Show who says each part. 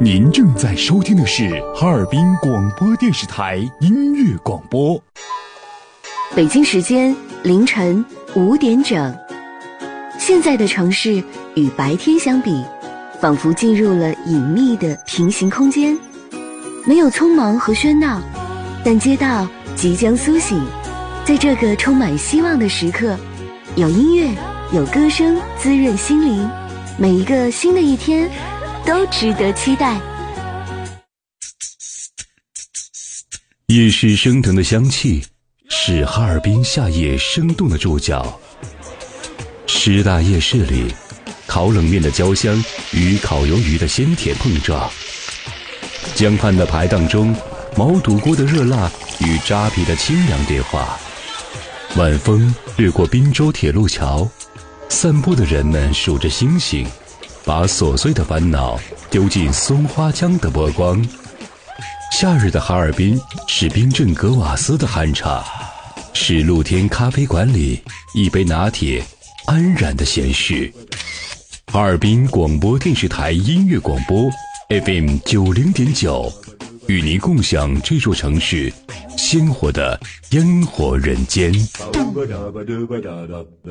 Speaker 1: 您正在收听的是哈尔滨广播电视台音乐广播。
Speaker 2: 北京时间凌晨5点整。现在的城市与白天相比，仿佛进入了隐秘的平行空间，没有匆忙和喧闹，但街道即将苏醒。在这个充满希望的时刻，有音乐，有歌声滋润心灵，每一个新的一天都值得期待。
Speaker 3: 夜市升腾的香气是哈尔滨夏夜生动的注脚。师大夜市里，烤冷面的焦香与烤鱿鱼的鲜甜碰撞，江畔的排档中，毛肚锅的热辣与扎皮的清凉对话。晚风掠过滨州铁路桥，散步的人们数着星星，把琐碎的烦恼丢进松花江的波光。夏日的哈尔滨是冰镇格瓦斯的酣畅，是露天咖啡馆里一杯拿铁安然的闲适。哈尔滨广播电视台音乐广播 FM 90.9，与您共享这座城市鲜活的烟火人间。